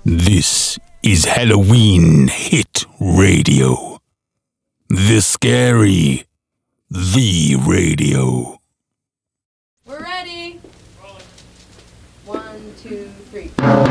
This is Halloween Hit Radio. The Scary, the Radio. We're ready. 1, 2, 3.